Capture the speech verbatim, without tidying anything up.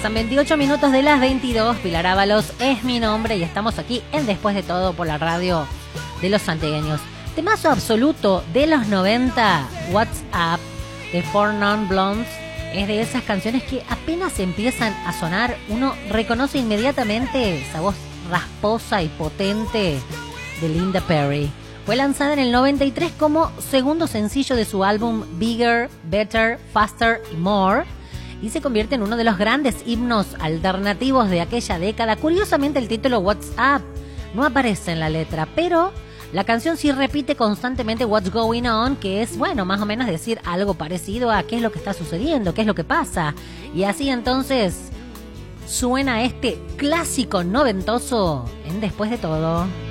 Pasan veintiocho minutos de las veintidós. Pilar Ábalos es mi nombre y estamos aquí en Después de Todo por la radio de los santiagueños. Temazo absoluto de los noventa, What's Up, de Four Non Blondes. Es de esas canciones que apenas empiezan a sonar, uno reconoce inmediatamente esa voz rasposa y potente de Linda Perry. Fue lanzada en el noventa y tres como segundo sencillo de su álbum Bigger, Better, Faster y More, y se convierte en uno de los grandes himnos alternativos de aquella década. Curiosamente, el título What's Up no aparece en la letra, pero la canción sí repite constantemente What's Going On, que es, bueno, más o menos decir algo parecido a qué es lo que está sucediendo, qué es lo que pasa. Y así entonces suena este clásico noventoso en Después de Todo.